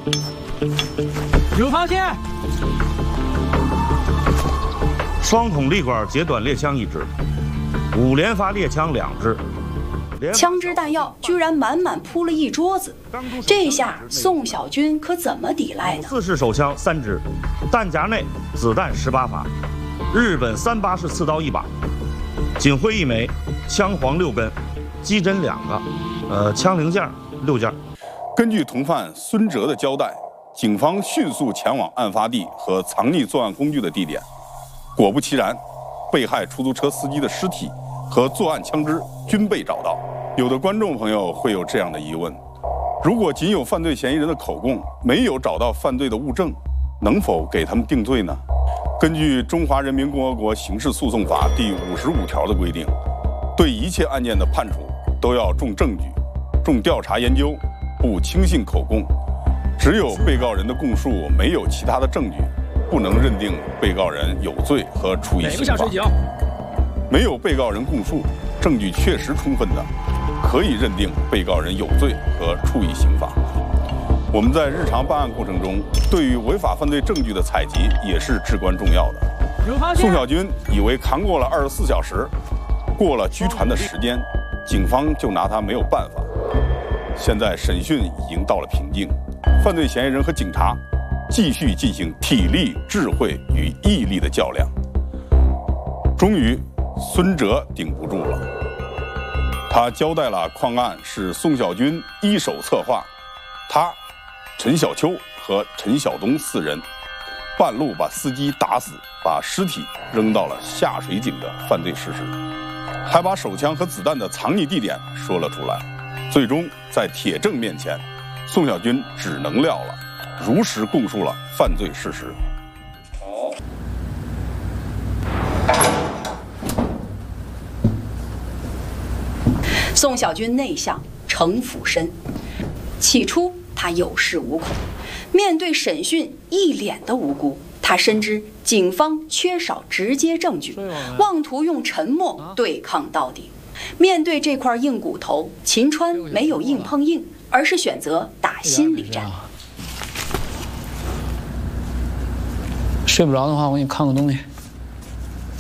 有发现。 双筒立管截短猎枪1支，5连发猎枪2支。 枪支弹药居然满满铺了一桌子，这下宋小军可怎么抵赖呢？ 自式手枪3支，弹夹内子弹18发，日本384式刺刀1把，警徽1枚，枪簧6根，机针2个，枪零件6件。 根据同犯孙哲的交代，警方迅速前往案发地和藏匿作案工具的地点。果不其然，被害出租车司机的尸体和作案枪支均被找到。有的观众朋友会有这样的疑问：如果仅有犯罪嫌疑人的口供，没有找到犯罪的物证，能否给他们定罪呢？根据《中华人民共和国刑事诉讼法》第55条的规定，对一切案件的判处都要重证据、重调查研究，不轻信口供。只有被告人的供述没有其他的证据，不能认定被告人有罪和处以刑罚。没有被告人供述，证据确实充分的，可以认定被告人有罪和处以刑罚。我们在日常办案过程中，对于违法犯罪证据的采集也是至关重要的。宋小军以为扛过了24小时，过了拘传的时间，警方就拿他没有办法。现在审讯已经到了瓶颈，犯罪嫌疑人和警察继续进行体力、智慧与毅力的较量。终于，孙哲顶不住了。他交代了矿案是宋小军一手策划，他、陈小秋和陈晓东4人半路把司机打死，把尸体扔到了下水井的犯罪事实，还把手枪和子弹的藏匿地点说了出来。最终在铁证面前，宋小军只能撂了，如实供述了犯罪事实。 宋小军内向，城府深。起初他有恃无恐，面对审讯一脸的无辜。他深知警方缺少直接证据，妄图用沉默对抗到底。面对这块硬骨头，秦川没有硬碰硬，而是选择打心理战。 睡不着的话，我给你看个东西。